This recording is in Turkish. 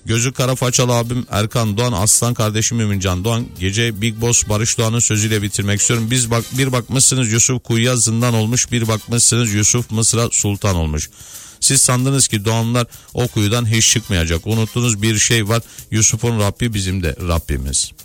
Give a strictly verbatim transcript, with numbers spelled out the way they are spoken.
Gözü kara façalı abim Erkan Doğan, aslan kardeşim Mümincan Doğan. Gece Big Boss Barış Doğan'ın sözüyle bitirmek istiyorum. Biz bak bir bakmışsınız Yusuf kuyuya zindan olmuş, bir bakmışsınız Yusuf Mısır'a sultan olmuş. Siz sandınız ki Doğanlar o kuyudan hiç çıkmayacak. Unuttuğunuz bir şey var. Yusuf'un Rabbi bizim de Rabbimiz.